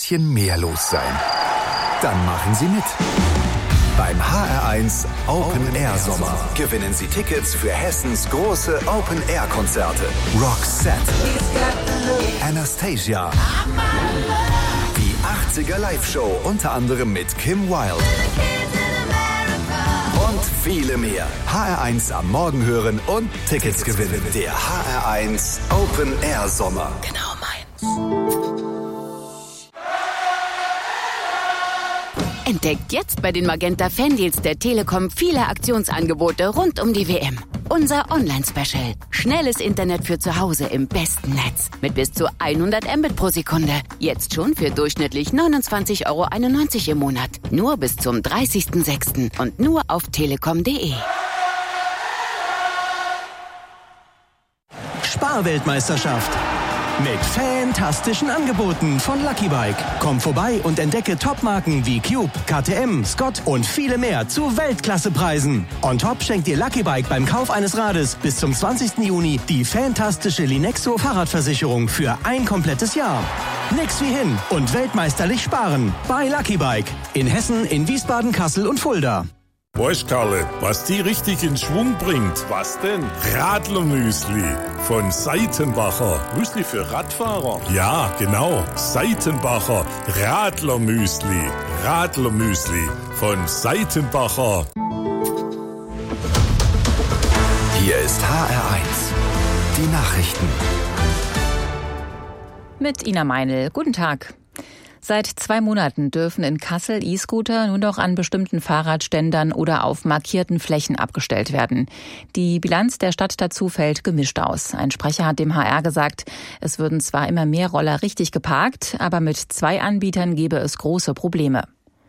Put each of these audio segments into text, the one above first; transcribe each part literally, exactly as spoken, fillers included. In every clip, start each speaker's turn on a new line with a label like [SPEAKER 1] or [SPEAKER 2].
[SPEAKER 1] bisschen mehr los sein? Dann machen Sie mit. Beim H R eins Open Air Sommer gewinnen Sie Tickets für Hessens große Open Air Konzerte. Roxette, Anastasia, die achtziger Live-Show unter anderem mit Kim Wilde und viele mehr. H R eins am Morgen hören und Tickets gewinnen. Der H R eins Open Air Sommer. Genau meins.
[SPEAKER 2] Entdeckt jetzt bei den Magenta Fandeals der Telekom viele Aktionsangebote rund um die W M. Unser Online-Special. Schnelles Internet für zu Hause im besten Netz. Mit bis zu hundert Mbit pro Sekunde. Jetzt schon für durchschnittlich neunundzwanzig Euro einundneunzig im Monat. Nur bis zum dreißigsten sechsten und nur auf telekom punkt de.
[SPEAKER 3] Sparweltmeisterschaft. Mit fantastischen Angeboten von Lucky Bike. Komm vorbei und entdecke Topmarken wie Cube, K T M, Scott und viele mehr zu Weltklassepreisen. On top schenkt dir Lucky Bike beim Kauf eines Rades bis zum zwanzigsten Juni die fantastische Linexo Fahrradversicherung für ein komplettes Jahr. Nix wie hin und weltmeisterlich sparen bei Lucky Bike. In Hessen, in Wiesbaden, Kassel und Fulda.
[SPEAKER 4] Weißt Karle, was die richtig in Schwung bringt? Was denn? Radlermüsli von Seitenbacher. Müsli für Radfahrer? Ja, genau. Seitenbacher Radlermüsli. Radlermüsli von Seitenbacher.
[SPEAKER 1] Hier ist H R eins. Die Nachrichten.
[SPEAKER 5] Mit Ina Meinl. Guten Tag. Seit zwei Monaten dürfen in Kassel E-Scooter nur noch an bestimmten Fahrradständern oder auf markierten Flächen abgestellt werden. Die Bilanz der Stadt dazu fällt gemischt aus. Ein Sprecher hat dem H R gesagt, es würden zwar immer mehr Roller richtig geparkt, aber mit zwei Anbietern gäbe es große Probleme.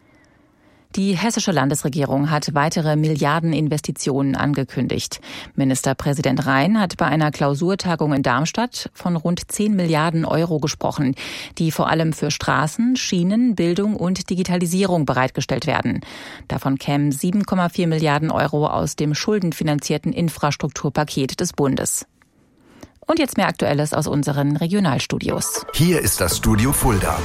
[SPEAKER 5] Die hessische Landesregierung hat weitere Milliardeninvestitionen angekündigt. Ministerpräsident Rhein hat bei einer Klausurtagung in Darmstadt von rund zehn Milliarden Euro gesprochen, die vor allem für Straßen, Schienen, Bildung und Digitalisierung bereitgestellt werden. Davon kämen sieben Komma vier Milliarden Euro aus dem schuldenfinanzierten Infrastrukturpaket des Bundes. Und jetzt mehr Aktuelles aus unseren Regionalstudios.
[SPEAKER 1] Hier ist das Studio Fulda.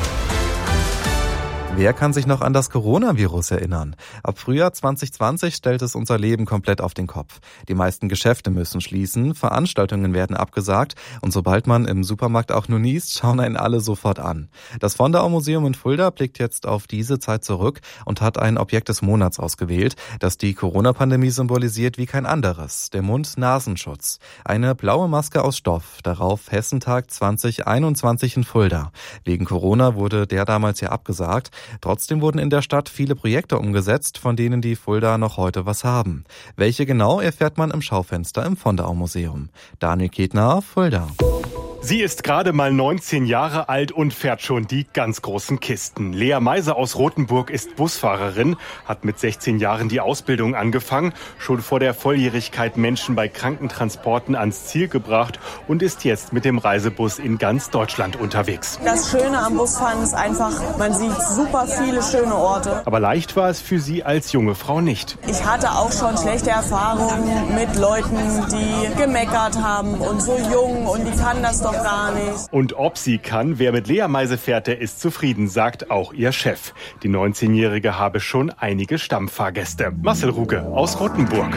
[SPEAKER 6] Wer kann sich noch an das Coronavirus erinnern? Ab Frühjahr zwanzig zwanzig stellt es unser Leben komplett auf den Kopf. Die meisten Geschäfte müssen schließen, Veranstaltungen werden abgesagt und sobald man im Supermarkt auch nur niest, schauen einen alle sofort an. Das Fondau-Museum in Fulda blickt jetzt auf diese Zeit zurück und hat ein Objekt des Monats ausgewählt, das die Corona-Pandemie symbolisiert wie kein anderes, der Mund-Nasenschutz. Eine blaue Maske aus Stoff, darauf Hessentag zwanzig einundzwanzig in Fulda. Wegen Corona wurde der damals ja abgesagt. Trotzdem wurden in der Stadt viele Projekte umgesetzt, von denen die Fulda noch heute was haben. Welche genau, erfährt man im Schaufenster im Fondau-Museum. Daniel Ketner, Fulda.
[SPEAKER 7] Sie ist gerade mal neunzehn Jahre alt und fährt schon die ganz großen Kisten. Lea Meiser aus Rothenburg ist Busfahrerin, hat mit sechzehn Jahren die Ausbildung angefangen, schon vor der Volljährigkeit Menschen bei Krankentransporten ans Ziel gebracht und ist jetzt mit dem Reisebus in ganz Deutschland unterwegs.
[SPEAKER 8] Das Schöne am Busfahren ist einfach, man sieht super viele schöne Orte.
[SPEAKER 7] Aber leicht war es für sie als junge Frau nicht.
[SPEAKER 8] Ich hatte auch schon schlechte Erfahrungen mit Leuten, die gemeckert haben und so jung und die kann das doch gar nicht.
[SPEAKER 7] Und ob sie kann, wer mit Lea Meise fährt, der ist zufrieden, sagt auch ihr Chef. Die neunzehnjährige habe schon einige Stammfahrgäste. Marcel Ruge aus Rothenburg.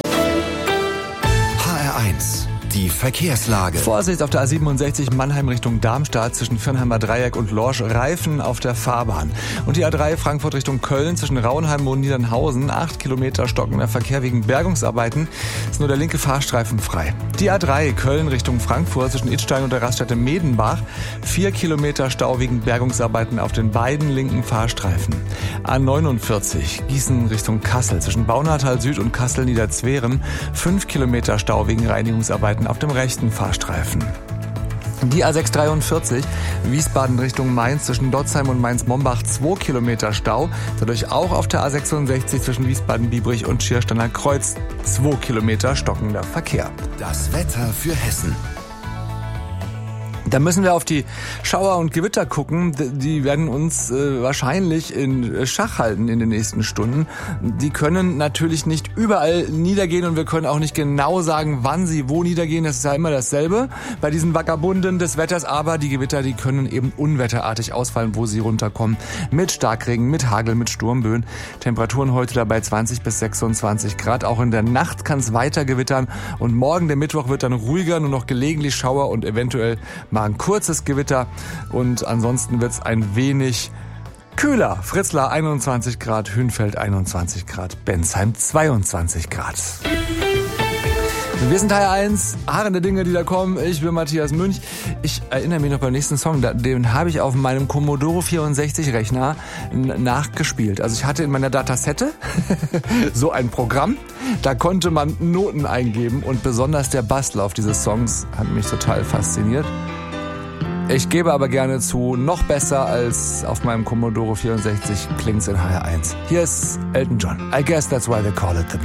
[SPEAKER 1] H R eins. Die Verkehrslage.
[SPEAKER 9] Vorsicht auf der A siebenundsechzig Mannheim Richtung Darmstadt zwischen Firnheimer Dreieck und Lorsch, Reifen auf der Fahrbahn. Und die A drei Frankfurt Richtung Köln zwischen Raunheim und Niedernhausen, acht Kilometer stockender Verkehr wegen Bergungsarbeiten, ist nur der linke Fahrstreifen frei. Die A drei Köln Richtung Frankfurt zwischen Idstein und der Raststätte Medenbach, vier Kilometer Stau wegen Bergungsarbeiten auf den beiden linken Fahrstreifen. A neunundvierzig Gießen Richtung Kassel zwischen Baunatal Süd und Kassel Niederzweren, fünf Kilometer Stau wegen Reinigungsarbeiten auf dem rechten Fahrstreifen. Die A sechshundertdreiundvierzig Wiesbaden Richtung Mainz zwischen Dotzheim und Mainz-Mombach, zwei Kilometer Stau. Dadurch auch auf der A sechsundsechzig zwischen Wiesbaden-Biebrich und Schiersteiner Kreuz, zwei Kilometer stockender Verkehr.
[SPEAKER 1] Das Wetter für Hessen.
[SPEAKER 9] Da müssen wir auf die Schauer und Gewitter gucken. Die werden uns äh, wahrscheinlich in Schach halten in den nächsten Stunden. Die können natürlich nicht überall niedergehen und wir können auch nicht genau sagen, wann sie wo niedergehen. Das ist ja immer dasselbe bei diesen Vagabunden des Wetters. Aber die Gewitter, die können eben unwetterartig ausfallen, wo sie runterkommen. Mit Starkregen, mit Hagel, mit Sturmböen. Temperaturen heute dabei zwanzig bis sechsundzwanzig Grad. Auch in der Nacht kann es weiter gewittern. Und morgen, der Mittwoch, wird dann ruhiger, nur noch gelegentlich Schauer und eventuell mal ein kurzes Gewitter und ansonsten wird es ein wenig kühler. Fritzlar einundzwanzig Grad, Hünfeld einundzwanzig Grad, Bensheim zweiundzwanzig Grad. Wir sind H R eins, harrende Dinge, die da kommen. Ich bin Matthias Münch. Ich erinnere mich noch beim nächsten Song, den habe ich auf meinem Commodore vierundsechzig Rechner nachgespielt. Also ich hatte in meiner Datasette so ein Programm, da konnte man Noten eingeben und besonders der Basslauf dieses Songs hat mich total fasziniert. Ich gebe aber gerne zu, noch besser als auf meinem Commodore vierundsechzig klingt's in H R eins. Hier ist Elton John. I guess that's why they call it the